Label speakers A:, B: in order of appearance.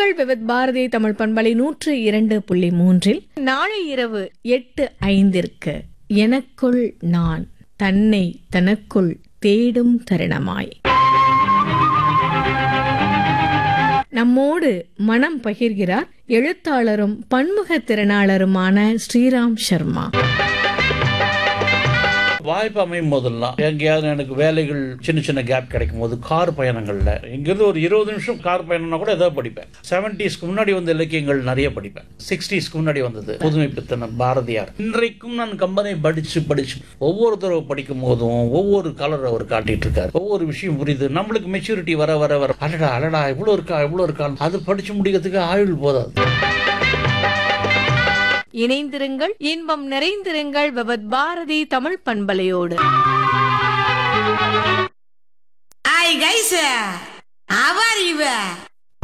A: இணைந்திருங்கள் விவித் பாரதி தமிழ் பண்பலை 102.3 நாளை இரவு 8:05 எனக்குள் நான் தன்னை தனக்குள் தேடும் தருணமாய். நம்மோடு மனம் பகிர்கிறார் எழுத்தாளரும் பன்முக திறனாளருமான ஸ்ரீராம் சர்மா.
B: வாய்ப்பு அமையும் போதெல்லாம் எங்கேயாவது எனக்கு வேலைகள் சின்ன சின்ன கேப் கிடைக்கும் போது கார் பயணங்கள்ல இங்கிருந்து ஒரு 20 நிமிஷம் கார் பயணம்னா கூட ஏதாவது படிப்பேன். 70ஸ்க்கு முன்னாடி வந்த இலக்கியங்கள் நிறைய படிப்பேன். 60ஸ்க்கு முன்னாடி வந்தது புதுமை பித்தன், பாரதியார். இன்றைக்கும் நான் கம்பனை படிச்சு ஒவ்வொரு தடவை படிக்கும் போதும் ஒவ்வொரு கலர் அவர் காட்டிட்டு இருக்காரு. ஒவ்வொரு விஷயம் புரியுது. நம்மளுக்கு மெச்சூரிட்டி வர வர வர அடடா இவ்வளவு இருக்கா அது படிச்சு முடிக்கிறதுக்கு ஆயுள் போதாது.
A: இணைந்திருங்கள், இன்பம் நிறைந்திருங்கள் Vividh Bharathi Tamil பண்பலையோடு.
C: Hi guys, how are you?